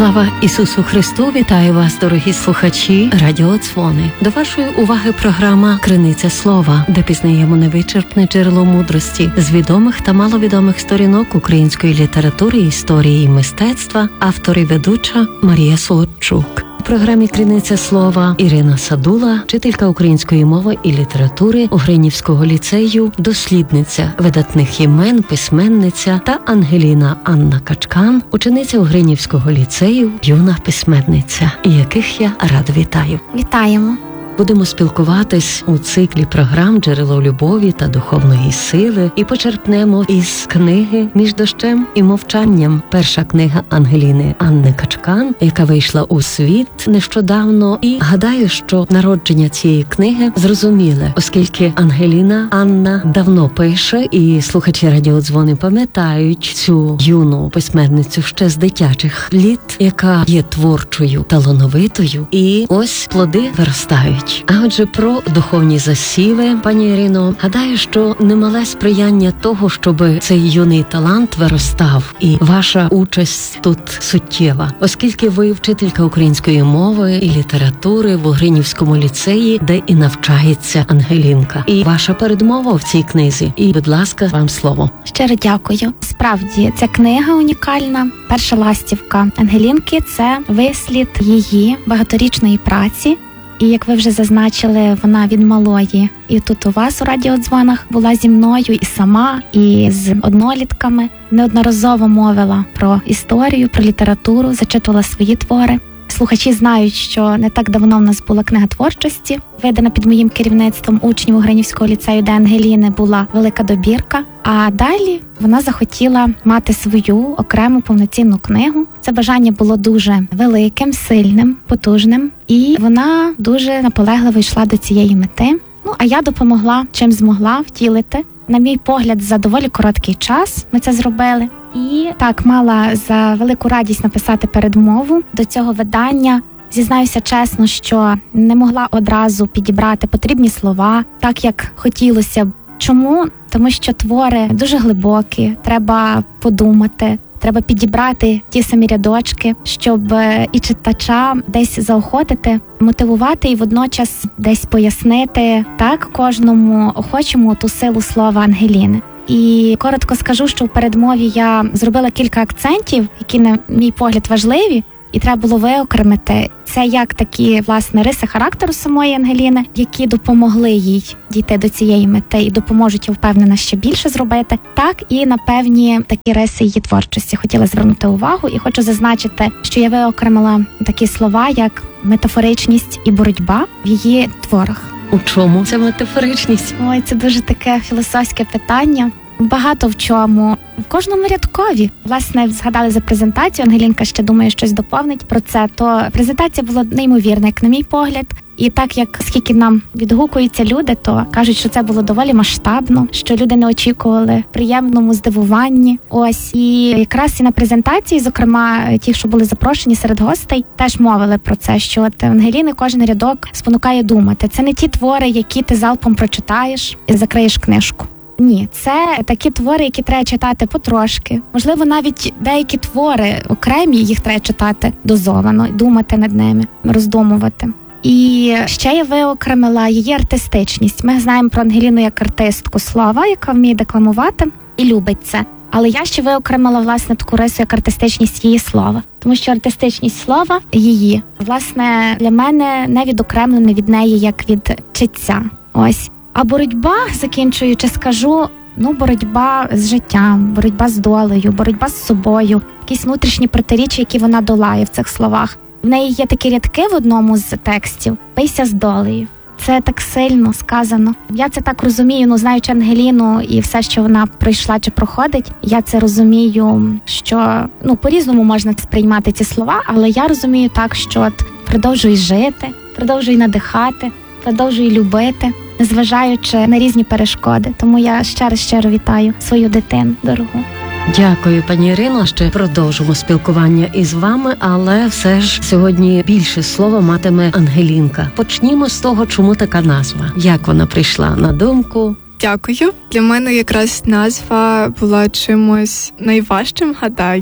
Слава Ісусу Христу! Вітаю вас, дорогі слухачі радіодзвони. До вашої уваги програма «Криниця слова», де пізнаємо невичерпне джерело мудрості з відомих та маловідомих сторінок української літератури, історії і мистецтва. Автор і ведуча Марія Солодчук. У програмі «Криниця слова» Ірина Садула, вчителька української мови і літератури Угринівського ліцею, дослідниця видатних імен, письменниця, та Ангеліна Анна Качкан, учениця Угринівського ліцею, юна письменниця, яких я радо вітаю. Вітаємо! Будемо спілкуватись у циклі програм «Джерело любові та духовної сили» і почерпнемо із книги «Між дощем і мовчанням». Перша книга Ангеліни Анни Качкан, яка вийшла у світ нещодавно. І гадаю, що народження цієї книги зрозуміле, оскільки Ангеліна Анна давно пише, і слухачі радіодзвони пам'ятають цю юну письменницю ще з дитячих літ, яка є творчою, талановитою, і ось плоди виростають. А отже, про духовні засіви, пані Ірино, гадаю, що немале сприяння того, щоб цей юний талант виростав, і ваша участь тут суттєва, оскільки ви вчителька української мови і літератури в Угринівському ліцеї, де і навчається Ангелінка. І ваша передмова в цій книзі. І, будь ласка, вам слово. Щиро дякую. Справді, ця книга унікальна. Перша ластівка Ангелінки – це вислід її багаторічної праці. І, як ви вже зазначили, вона від малої. І тут у вас у радіодзвонах була зі мною і сама, і з однолітками. Неодноразово мовила про історію, про літературу, зачитувала свої твори. Слухачі знають, що не так давно в нас була книга творчості, видана під моїм керівництвом учнів Угринівського ліцею, де Ангеліни була велика добірка. А далі вона захотіла мати свою окрему повноцінну книгу. Це бажання було дуже великим, сильним, потужним. І вона дуже наполегливо йшла до цієї мети. А я допомогла, чим змогла втілити. На мій погляд, за доволі короткий час ми це зробили. І так, мала за велику радість написати передмову до цього видання. Зізнаюся чесно, що не могла одразу підібрати потрібні слова, так як хотілося б. Чому? Тому що твори дуже глибокі, треба подумати, треба підібрати ті самі рядочки, щоб і читача десь заохотити, мотивувати і водночас десь пояснити так кожному охочому ту силу слова Ангеліни. І коротко скажу, що в передмові я зробила кілька акцентів, які, на мій погляд, важливі, і треба було виокремити. Це як такі, власне, риси характеру самої Ангеліни, які допомогли їй дійти до цієї мети і допоможуть, я впевнена, ще більше зробити, так і на певні такі риси її творчості хотіла звернути увагу. І хочу зазначити, що я виокремила такі слова, як метафоричність і боротьба в її творах. У чому ця метафоричність? Ой, це дуже таке філософське питання. Багато в чому. В кожному рядкові. Власне, згадали за презентацію, Ангелінка ще, думаю, щось доповнить про це, то презентація була неймовірна, як на мій погляд. І так, як скільки нам відгукуються люди, то кажуть, що це було доволі масштабно, що люди не очікували приємному здивуванні. Ось. І якраз і на презентації, зокрема, ті, що були запрошені серед гостей, теж мовили про це, що от Ангеліни кожен рядок спонукає думати. Це не ті твори, які ти залпом прочитаєш і закриєш книжку. Ні, це такі твори, які треба читати потрошки. Можливо, навіть деякі твори окремі, їх треба читати дозовано, думати над ними, роздумувати. І ще я виокремила її артистичність. Ми знаємо про Ангеліну як артистку слова, яка вміє декламувати і любить це. Але я ще виокремила, власне, таку рису, як артистичність її слова. Тому що артистичність слова її, власне, для мене не відокремлена від неї, як від читця. Ось. А боротьба, закінчуючи, скажу, боротьба з життям, боротьба з долею, боротьба з собою, якісь внутрішні протиріччя, які вона долає в цих словах. В неї є такі рядки в одному з текстів «Бийся з долею». Це так сильно сказано. Я це так розумію, знаючи Ангеліну і все, що вона пройшла чи проходить, я це розумію, що, по-різному можна сприймати ці слова, але я розумію так, що от продовжуй жити, продовжуй надихати, продовжуй любити, незважаючи на різні перешкоди. Тому я щиро вітаю свою дитину дорогу. Дякую, пані Ірино. Ще продовжимо спілкування із вами, але все ж сьогодні більше слова матиме Ангелінка. Почнімо з того, чому така назва. Як вона прийшла на думку? Дякую. Для мене якраз назва була чимось найважчим, гадаю.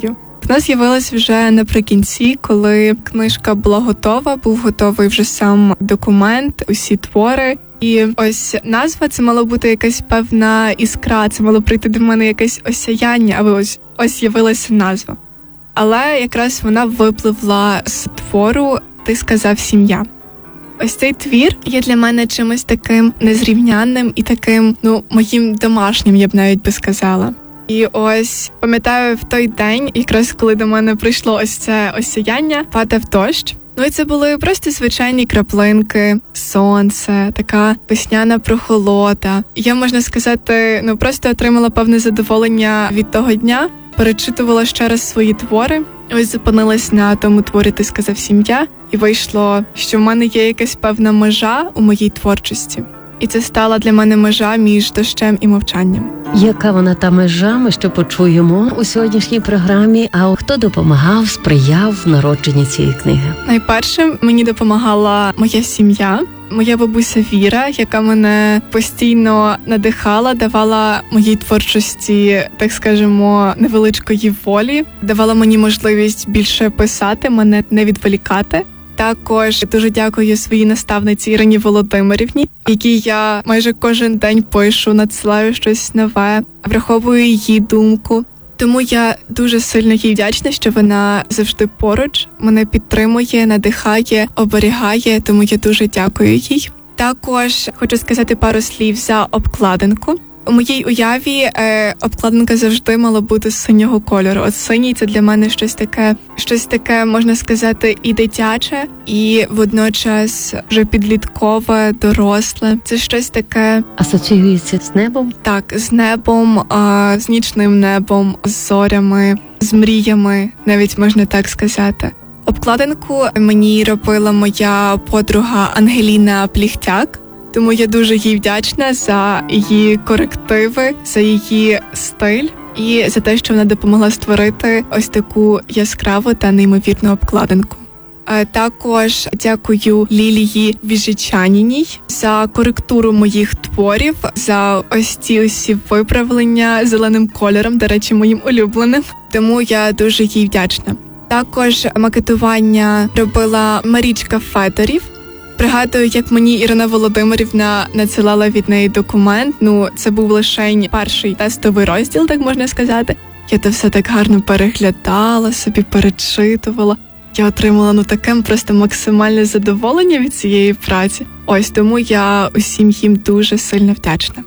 Вона з'явилась вже наприкінці, коли книжка була готова, був готовий вже сам документ, усі твори. І ось назва, це мало бути якась певна іскра, це мало прийти до мене якесь осяяння, аби ось з'явилася назва. Але якраз вона випливла з твору «Ти сказав сім'я». Ось цей твір є для мене чимось таким незрівнянним і таким, моїм домашнім, я б навіть би сказала. І ось, пам'ятаю, в той день, якраз коли до мене прийшло ось це осяяння, падав дощ. І це були просто звичайні краплинки, сонце, така весняна прохолода. І я, можна сказати, просто отримала певне задоволення від того дня, перечитувала ще раз свої твори. Ось зупинилась на тому творі «Ти сказав сім'я», і вийшло, що в мене є якась певна межа у моїй творчості. І це стала для мене межа між дощем і мовчанням. Яка вона та межа, ми ще почуємо у сьогоднішній програмі. А хто допомагав, сприяв народженні цієї книги? Найперше мені допомагала моя сім'я, моя бабуся Віра, яка мене постійно надихала, давала моїй творчості, так скажемо, невеличкої волі, давала мені можливість більше писати, мене не відволікати. Також дуже дякую своїй наставниці Ірині Володимирівні, якій я майже кожен день пишу, надсилаю щось нове, враховую її думку. Тому я дуже сильно їй вдячна, що вона завжди поруч, мене підтримує, надихає, оберігає, тому я дуже дякую їй. Також хочу сказати пару слів за обкладинку. У моїй уяві обкладинка завжди мала бути синього кольору. От синій – це для мене щось таке, можна сказати, і дитяче, і водночас вже підліткове, доросле. Це щось таке... Асоціюється з небом? Так, з небом, з нічним небом, з зорями, з мріями, навіть можна так сказати. Обкладинку мені робила моя подруга Ангеліна Пліхтяк. Тому я дуже їй вдячна за її корективи, за її стиль і за те, що вона допомогла створити ось таку яскраву та неймовірну обкладинку. Також дякую Лілії Віжичаніній за коректуру моїх творів, за ось ці усі виправлення зеленим кольором, до речі, моїм улюбленим. Тому я дуже їй вдячна. Також макетування робила Марічка Федорів. Пригадую, як мені Ірина Володимирівна надсилала від неї документ. Це був лише перший тестовий розділ, так можна сказати. Я то все так гарно переглядала, собі перечитувала. Я отримала таке просто максимальне задоволення від цієї праці. Ось тому я усім їм дуже сильно вдячна.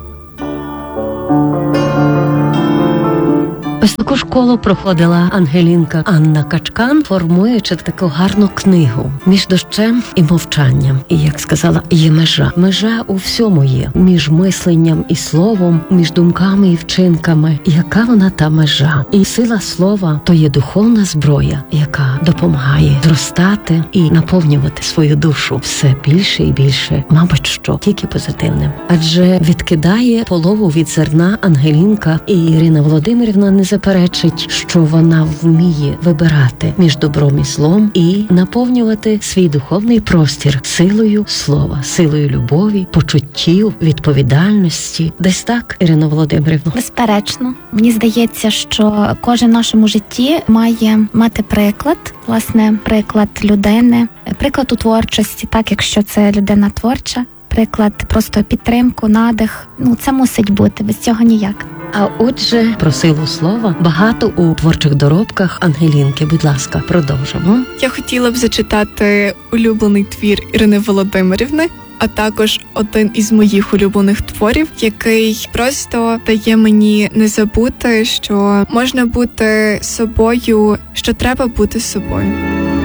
Ось таку школу проходила Ангелінка Анна Качкан, формуючи таку гарну книгу «Між дощем і мовчанням». І, як сказала, є межа. Межа у всьому є. Між мисленням і словом, між думками і вчинками. Яка вона та межа? І сила слова – то є духовна зброя, яка допомагає зростати і наповнювати свою душу все більше і більше, мабуть, що тільки позитивним. Адже відкидає полову від зерна Ангелінка, і Ірина Володимирівна не заперечить, що вона вміє вибирати між добром і злом і наповнювати свій духовний простір силою слова, силою любові, почуттів, відповідальності. Десь так, Ірина Володимирівна? Безперечно. Мені здається, що кожен в нашому житті має мати приклад, власне, приклад людини, приклад у творчості, так, якщо це людина творча, приклад просто підтримку, надих. Це мусить бути, без цього ніяк. А отже, про силу слова багато у творчих доробках Ангелінки. Будь ласка, продовжимо. Я хотіла б зачитати улюблений твір Ірини Володимирівни, а також один із моїх улюблених творів, який просто дає мені не забути, що можна бути собою, що треба бути собою.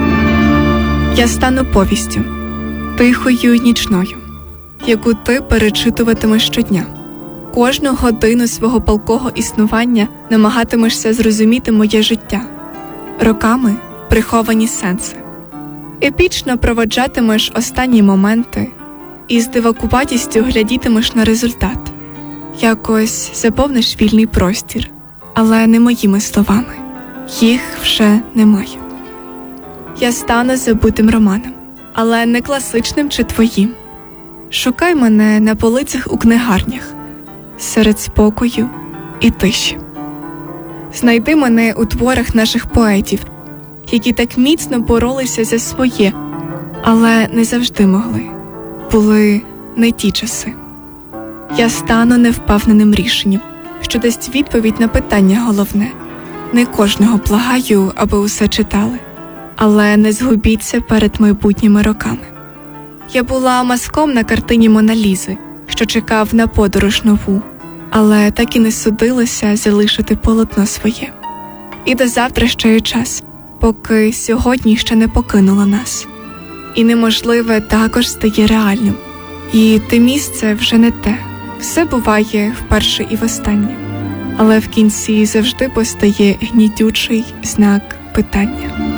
Я стану повістю, тихою й нічною, яку ти перечитуватимеш щодня. Кожну годину свого палкого існування намагатимешся зрозуміти моє життя. Роками приховані сенси. Епічно проводжатимеш останні моменти і з дивакуватістю глядітимеш на результат. Якось заповниш вільний простір, але не моїми словами. Їх вже немає. Я стану забутим романом, але не класичним чи твоїм. Шукай мене на полицях у книгарнях, серед спокою і тиші. Знайди мене у творах наших поетів, які так міцно боролися за своє, але не завжди могли. Були не ті часи. Я стану невпевненим рішенням, що дасть відповідь на питання головне. Не кожного благаю, аби усе читали, але не згубіться перед майбутніми роками. Я була мазком на картині Мона Лізи, що чекав на подорож нову, але так і не судилося залишити полотно своє. І до завтра ще є час, поки сьогодні ще не покинуло нас. І неможливе також стає реальним. І те місце вже не те. Все буває вперше і востаннє. Але в кінці завжди постає гнітючий знак питання.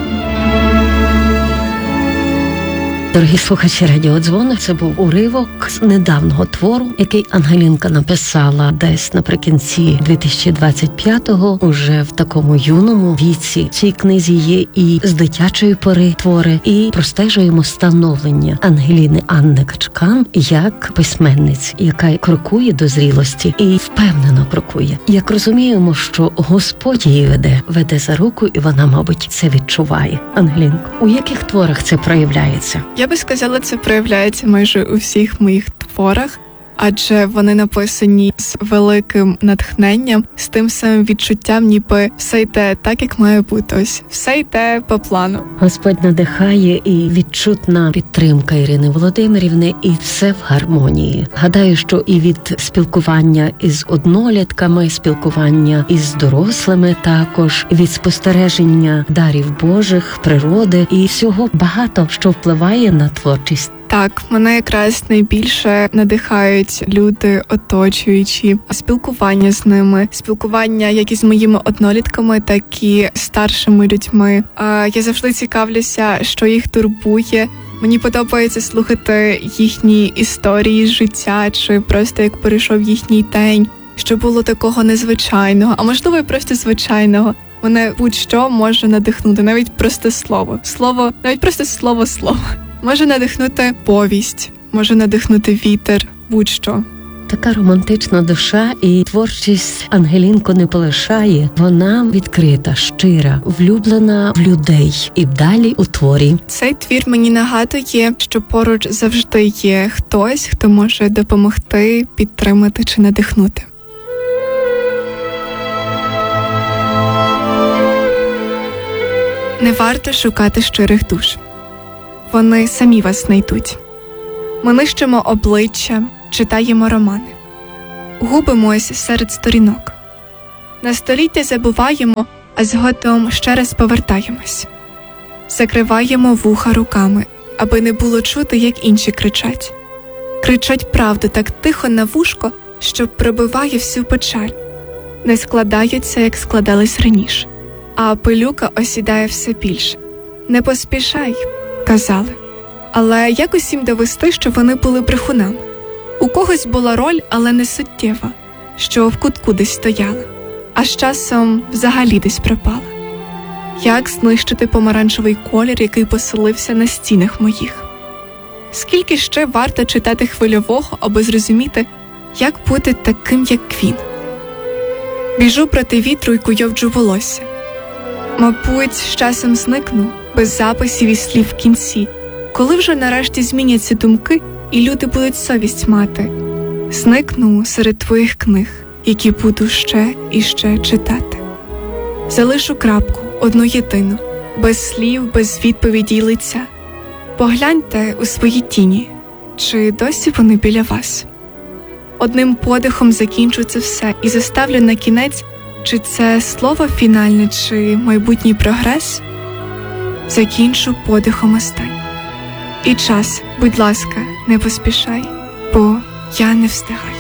Дорогі слухачі радіодзвону, це був уривок з недавнього твору, який Ангелінка написала десь наприкінці 2025-го, уже в такому юному віці. В цій книзі є і з дитячої пори твори, і простежуємо становлення Ангеліни Анни Качкан як письменниці, яка крокує до зрілості і впевнено крокує. Як розуміємо, що Господь її веде за руку, і вона, мабуть, це відчуває. Ангелінко, у яких творах це проявляється? Я би сказала, це проявляється майже у всіх моїх творах, адже вони написані з великим натхненням, з тим самим відчуттям, ніби все йде так, як має бути. Ось, все йде по плану. Господь надихає, і відчутна підтримка Ірини Володимирівни, і все в гармонії. Гадаю, що і від спілкування із однолітками, спілкування із дорослими також, від спостереження дарів Божих, природи і всього багато, що впливає на творчість. Так, мене якраз найбільше надихають люди, оточуючі, спілкування з ними, спілкування як із моїми однолітками, так і старшими людьми. Я завжди цікавлюся, що їх турбує. Мені подобається слухати їхні історії з життя, чи просто як перейшов їхній день, що було такого незвичайного, а можливо і просто звичайного. Мене будь-що може надихнути, навіть просто слово. Навіть просто слово. Може надихнути повість, може надихнути вітер, будь-що. Така романтична душа, і творчість Ангелінку не полишає. Вона відкрита, щира, влюблена в людей і далі у творі. Цей твір мені нагадує, що поруч завжди є хтось, хто може допомогти, підтримати чи надихнути. Не варто шукати щирих душ. Вони самі вас знайдуть. Ми нищимо обличчя, читаємо романи. Губимось серед сторінок. На століття забуваємо, а згодом ще раз повертаємось. Закриваємо вуха руками, аби не було чути, як інші кричать. Кричать правду так тихо на вушко, що пробиває всю печаль. Не складаються, як складались раніше, а пилюка осідає все більше. Не поспішай, казали. Але як усім довести, що вони були брехунами? У когось була роль, але не суттєва, що в кутку десь стояла, а з часом взагалі десь пропала. Як знищити помаранчевий колір, який поселився на стінах моїх? Скільки ще варто читати Хвильового, аби зрозуміти, як бути таким, як він? Біжу проти вітру й куйовджу волосся. Мабуть, з часом зникну, без записів і слів в кінці, коли вже нарешті зміняться думки і люди будуть совість мати. Зникну серед твоїх книг, які буду ще і ще читати. Залишу крапку, одну єдину, без слів, без відповіді й лиця. Погляньте у свої тіні, чи досі вони біля вас? Одним подихом закінчу це все і заставлю на кінець, чи це слово фінальне, чи майбутній прогрес? Закінчу подихом останнім. І час, будь ласка, не поспішай, бо я не встигаю.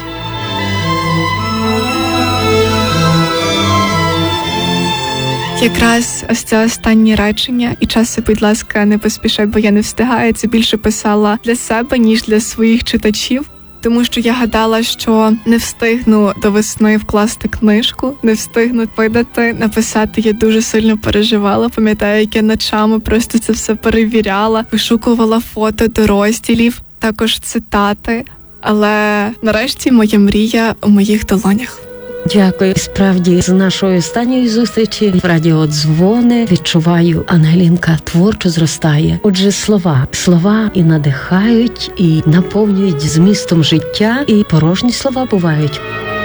Якраз ось це останнє речення, і час, будь ласка, не поспішай, бо я не встигаю, це більше писала для себе, ніж для своїх читачів. Тому що я гадала, що не встигну до весни вкласти книжку, не встигну видати, написати. Я дуже сильно переживала. Пам'ятаю, як я ночами просто це все перевіряла, вишукувала фото до розділів, також цитати. Але нарешті моя мрія у моїх долонях. Дякую. Справді, з нашої останньої зустрічі в радіо «Дзвони» відчуваю, Ангелінка творчо зростає. Отже, слова і надихають, і наповнюють змістом життя, і порожні слова бувають.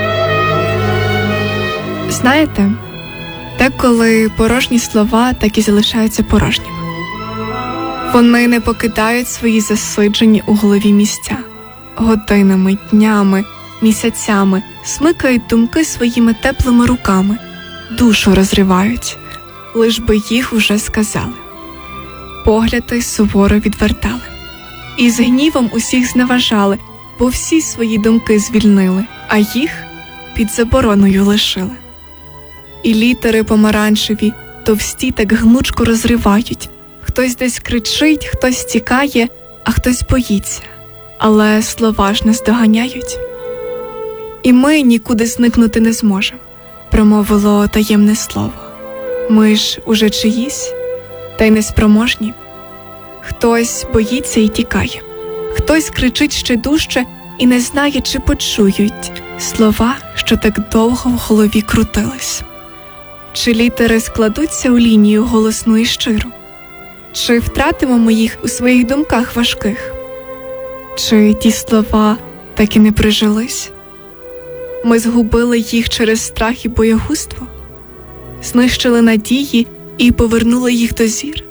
Знаєте, деколи порожні слова так і залишаються порожніми. Вони не покидають свої засиджені у голові місця. Годинами, днями, місяцями смикають думки своїми теплими руками, душу розривають, лиш би їх уже сказали. Погляди суворо відвертали. І з гнівом усіх зневажали, бо всі свої думки звільнили, а їх під забороною лишили. І літери помаранчеві, товсті так гнучко розривають. Хтось десь кричить, хтось тікає, а хтось боїться. Але слова ж не здоганяють. І ми нікуди зникнути не зможемо, промовило таємне слово. Ми ж уже чиїсь, та й неспроможні. Хтось боїться і тікає, хтось кричить ще дужче і не знає, чи почують слова, що так довго в голові крутились. Чи літери складуться у лінію голосну і щиру? Чи втратимо ми їх у своїх думках важких? Чи ті слова так і не прижились? Ми згубили їх через страх і боягузтво? Знищили надії і повернули їх до зір?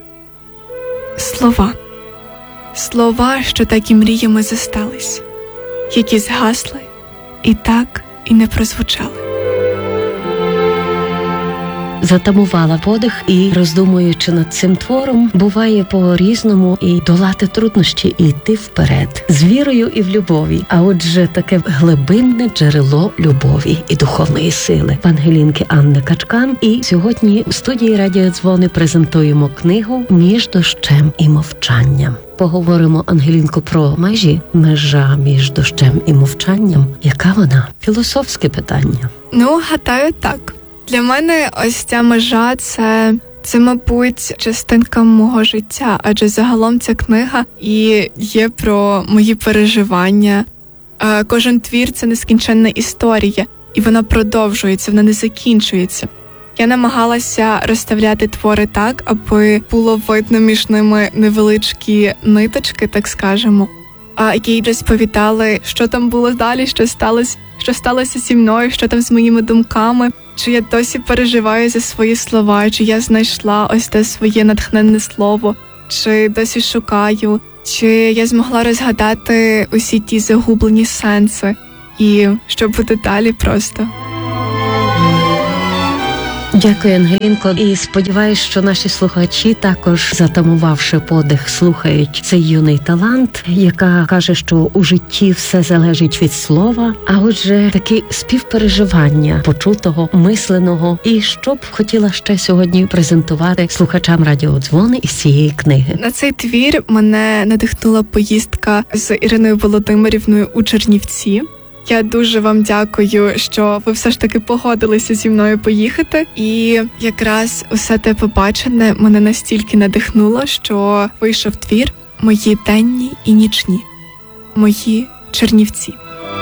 Слова, що так і мріями зостались, які згасли і так і не прозвучали. Затамувала подих і, роздумуючи над цим твором, буває по-різному і долати труднощі, і йти вперед з вірою і в любові. А отже, таке глибинне джерело любові і духовної сили в Ангелінки Анни Качкан. І сьогодні в студії Радіо Дзвони презентуємо книгу «Між дощем і мовчанням». Поговоримо, Ангелінко, про межа між дощем і мовчанням. Яка вона? Філософське питання. Гадаю, так. Для мене ось ця межа – це, мабуть, частинка мого життя, адже загалом ця книга і є про мої переживання. Кожен твір – це нескінченна історія, і вона продовжується, вона не закінчується. Я намагалася розставляти твори так, аби було видно між ними невеличкі ниточки, так скажемо, які розповідали, що там було далі, що сталося зі мною, що там з моїми думками, чи я досі переживаю за свої слова, чи я знайшла ось те своє натхненне слово, чи досі шукаю, чи я змогла розгадати усі ті загублені сенси, і що буде далі просто. Дякую, Ангелінко, і сподіваюсь, що наші слухачі також, затамувавши подих, слухають цей юний талант, яка каже, що у житті все залежить від слова, а отже, такі співпереживання почутого, мисленого, і що б хотіла ще сьогодні презентувати слухачам Радіо Дзвони із цієї книги. На цей твір мене надихнула поїздка з Іриною Володимирівною у Чернівці. Я дуже вам дякую, що ви все ж таки погодилися зі мною поїхати. І якраз усе те побачене мене настільки надихнуло, що вийшов твір «Мої денні і нічні. Мої Чернівці».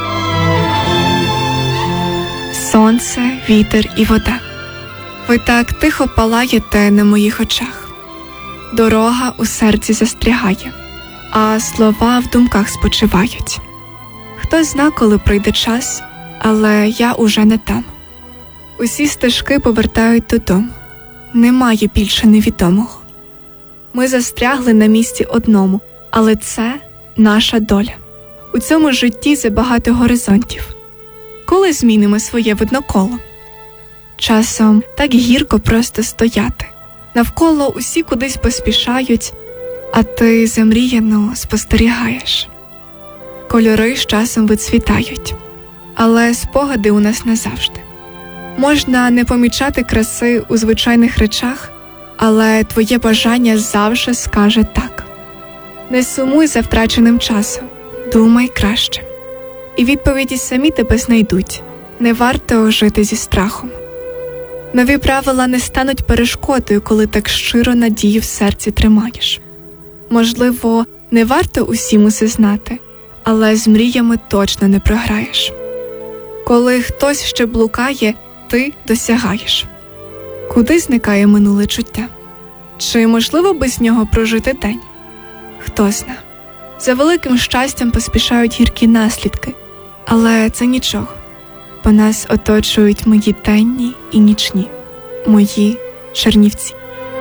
Сонце, вітер і вода. Ви так тихо палаєте на моїх очах. Дорога у серці застрягає, а слова в думках спочивають. Хто зна, коли прийде час, але я уже не там. Усі стежки повертають додому. Немає більше невідомого. Ми застрягли на місці одному, але це наша доля. У цьому житті забагато горизонтів. Коли змінимо своє видноколо? Часом так гірко просто стояти. Навколо усі кудись поспішають, а ти замріяно спостерігаєш. Кольори з часом вицвітають, але спогади у нас назавжди. Можна не помічати краси у звичайних речах, але твоє бажання завжди скаже так. Не сумуй за втраченим часом, думай краще. І відповіді самі тебе знайдуть, не варто жити зі страхом. Нові правила не стануть перешкодою, коли так щиро надію в серці тримаєш. Можливо, не варто усім усе знати, але з мріями точно не програєш. Коли хтось ще блукає, ти досягаєш. Куди зникає минуле чуття? Чи можливо без нього прожити день? Хто зна. За великим щастям поспішають гіркі наслідки, але це нічого, бо нас оточують мої денні і нічні, мої Чернівці.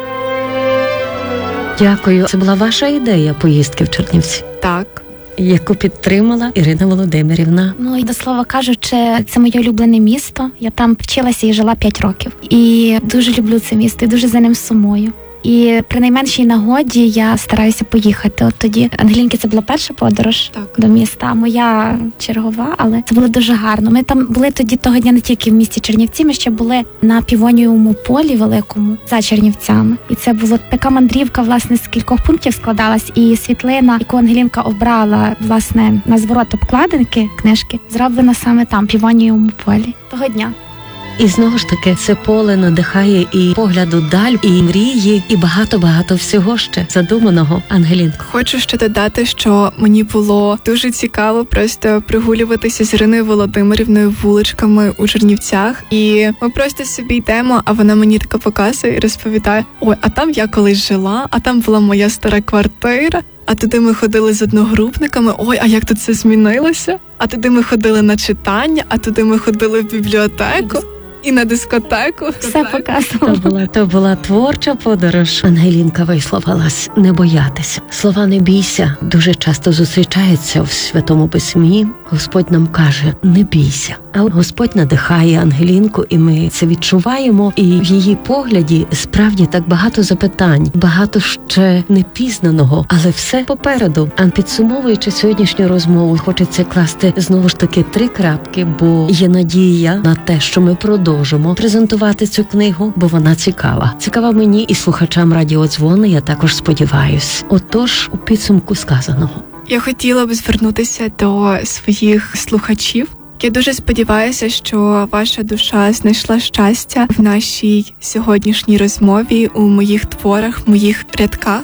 Дякую. Це була ваша ідея поїздки в Чернівці? Так. Яку підтримала Ірина Володимирівна. І до слова кажучи, це моє улюблене місто. Я там вчилася і жила 5 років. І дуже люблю це місто, і дуже за ним сумую. І при найменшій нагоді я стараюся поїхати. От тоді Ангелінки це була перша подорож до міста, моя чергова, але це було дуже гарно. Ми там були тоді того дня не тільки в місті Чернівці, ми ще були на Півонієвому полі великому за Чернівцями. І це була така мандрівка, власне, з кількох пунктів складалась. І світлина, яку Ангелінка обрала, власне, на зворот обкладинки книжки, зроблена саме там, Півонієвому полі того дня. І знову ж таки, це поле надихає і погляд удаль, і мрії, і багато-багато всього ще задуманого. Ангелінко. Хочу ще додати, що мені було дуже цікаво просто прогулюватися з Іриною Володимирівною вуличками у Чернівцях. І ми просто собі йдемо, а вона мені тако показує і розповідає: ой, а там я колись жила, а там була моя стара квартира, а туди ми ходили з одногрупниками, ой, а як тут все змінилося? А туди ми ходили на читання, а туди ми ходили в бібліотеку. І на дискотеку. Все показувала. То була творча подорож. Ангелінка висловилась: не боятися. Слова «не бійся» дуже часто зустрічаються в Святому Письмі. Господь нам каже: не бійся. А Господь надихає Ангелінку, і ми це відчуваємо. І в її погляді справді так багато запитань, багато ще непізнаного, але все попереду. А підсумовуючи сьогоднішню розмову, хочеться класти знову ж таки 3 крапки, бо є надія на те, що ми продовжимо презентувати цю книгу, бо вона цікава. Цікава мені і слухачам радіодзвони, я також сподіваюсь. Отож, у підсумку сказаного. Я хотіла б звернутися до своїх слухачів. Я дуже сподіваюся, що ваша душа знайшла щастя в нашій сьогоднішній розмові, у моїх творах, в моїх рядках.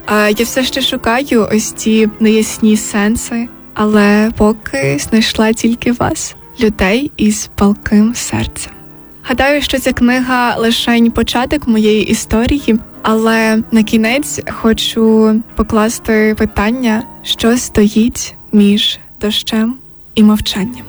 Я все ще шукаю ось ці неясні сенси, але поки знайшла тільки вас, людей із палким серцем. Гадаю, що ця книга лишень початок моєї історії, але на кінець хочу покласти питання, що стоїть між дощем і мовчанням.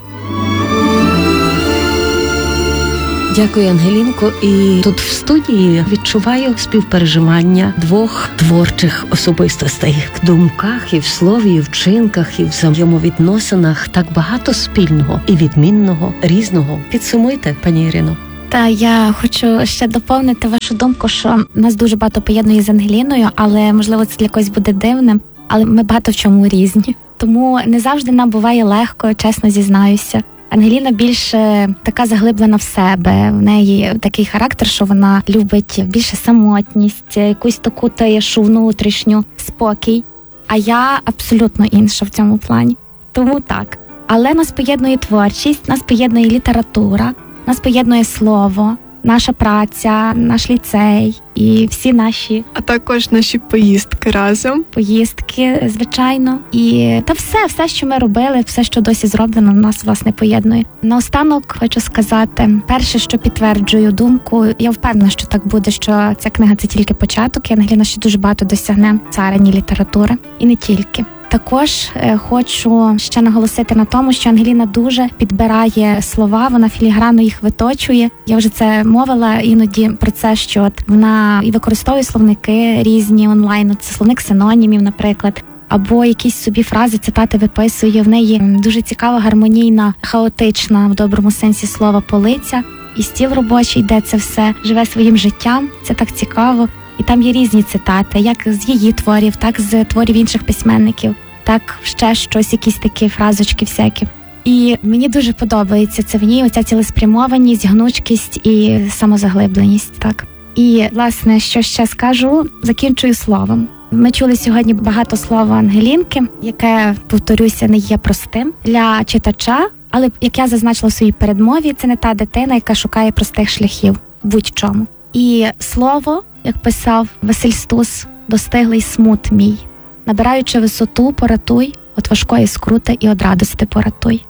Дякую, Ангелінко. І тут в студії відчуваю співпереживання 2 творчих особистостей. В думках, і в слові, і в вчинках, і в взаємовідносинах так багато спільного і відмінного, різного. Підсумуйте, пані Ірино. Та я хочу ще доповнити вашу думку, що нас дуже багато поєднує з Ангеліною, але, можливо, це для когось буде дивним, але ми багато в чому різні. Тому не завжди нам буває легко, чесно зізнаюся. Ангеліна більше така заглиблена в себе, в неї такий характер, що вона любить більше самотність, якусь таку тишу внутрішню, спокій. А я абсолютно інша в цьому плані. Тому так. Але нас поєднує творчість, нас поєднує література, нас поєднує слово, наша праця, наш ліцей і всі наші... А також наші поїздки разом. Поїздки, звичайно. І та все, що ми робили, все, що досі зроблено, нас, власне, поєднує. Наостанок хочу сказати, перше, що підтверджую думку, я впевнена, що так буде, що ця книга – це тільки початок, і Ангеліна ще дуже багато досягне в царині літератури. І не тільки. Також хочу ще наголосити на тому, що Ангеліна дуже підбирає слова, вона філігранно їх виточує. Я вже це мовила іноді про це, що вона і використовує словники різні онлайн, це словник синонімів, наприклад, або якісь собі фрази, цитати виписує. В неї дуже цікава, гармонійна, хаотична, в доброму сенсі слова, полиця. І стіл робочий, де це все живе своїм життям, це так цікаво. І там є різні цитати, як з її творів, так з творів інших письменників, так ще щось, якісь такі фразочки всякі. І мені дуже подобається це в ній, оця цілеспрямованість, гнучкість і самозаглибленість, так. І, власне, що ще скажу, закінчую словом. Ми чули сьогодні багато слова Ангелінки, яке, повторюся, не є простим для читача, але, як я зазначила в своїй передмові, це не та дитина, яка шукає простих шляхів будь-чому. І слово, як писав Василь Стус, достиглий смут мій. Набираючи висоту, поратуй, от важкої скрути і од радости поратуй.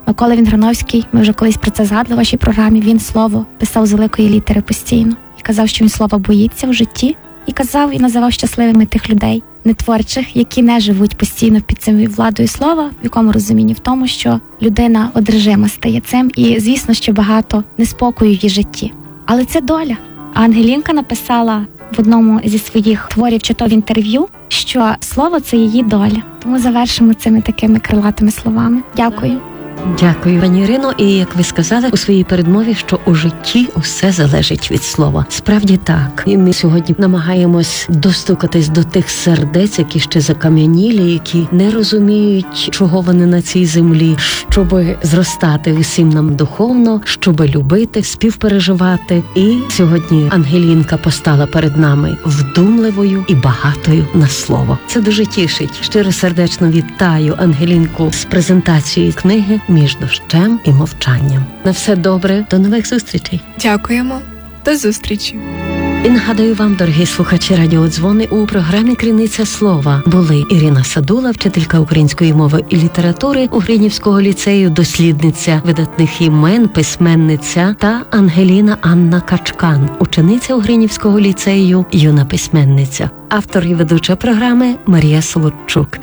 Микола Вінграновський, ми вже колись про це згадували в вашій програмі, він слово писав з великої літери постійно. І казав, що він слова боїться в житті. І казав, і називав щасливими тих людей, нетворчих, які не живуть постійно під цією владою слова, в якому розумінні? В тому, що людина одержима стає цим, і, звісно, що багато неспокою в її житті. Але це доля. А Ангелінка написала в одному зі своїх творів, чи то в інтерв'ю, що слово – це її доля. Тому завершимо цими такими крилатими словами. Дякую. Дякую, пані Ірино. І як ви сказали у своїй передмові, що у житті усе залежить від слова. Справді так. І ми сьогодні намагаємось достукатись до тих сердець, які ще закам'янілі, які не розуміють, чого вони на цій землі, щоби зростати усім нам духовно, щоби любити, співпереживати. І сьогодні Ангелінка постала перед нами вдумливою і багатою на слово. Це дуже тішить. Щиро сердечно вітаю Ангелінку з презентацією книги «Між дощем і мовчанням». На все добре, до нових зустрічей. Дякуємо. До зустрічі. І нагадую вам, дорогі слухачі радіодзвони, у програмі «Криниця слова» були Ірина Садула, вчителька української мови і літератури Угринівського ліцею, дослідниця видатних імен, письменниця, та Ангеліна Анна Качкан, учениця Угринівського ліцею, юна письменниця. Автор і ведуча програми Марія Солодчук.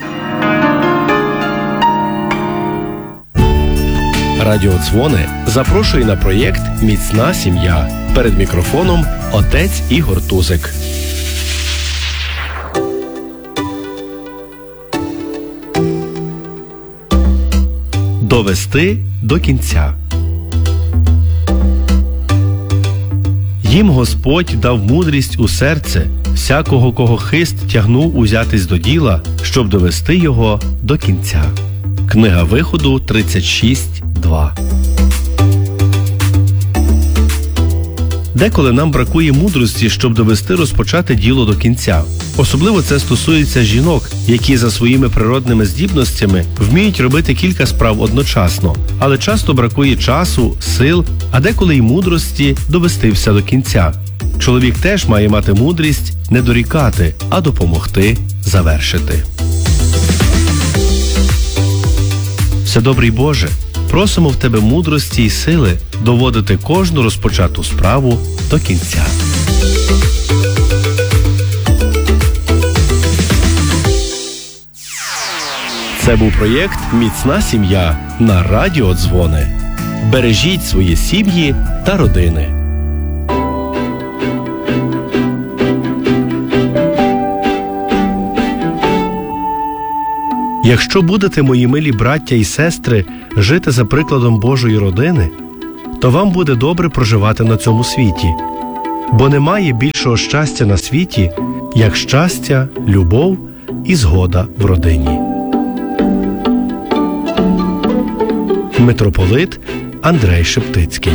Радіодзвони запрошує на проєкт «Міцна сім'я». Перед мікрофоном отець Ігор Тузик. Довести до кінця. Їм Господь дав мудрість у серце всякого, кого хист тягнув узятись до діла, щоб довести його до кінця. Книга Виходу 36:2. Деколи нам бракує мудрості, щоб довести розпочати діло до кінця. Особливо це стосується жінок, які за своїми природними здібностями вміють робити кілька справ одночасно, але часто бракує часу, сил, а деколи й мудрості довести все до кінця. Чоловік теж має мати мудрість не дорікати, а допомогти завершити. Вседобрий Боже, просимо в Тебе мудрості й сили доводити кожну розпочату справу до кінця. Це був проєкт «Міцна сім'я» на Радіодзвони. Бережіть свої сім'ї та родини. Якщо будете, мої милі браття і сестри, жити за прикладом Божої родини, то вам буде добре проживати на цьому світі. Бо немає більшого щастя на світі, як щастя, любов і згода в родині. Митрополит Андрей Шептицький.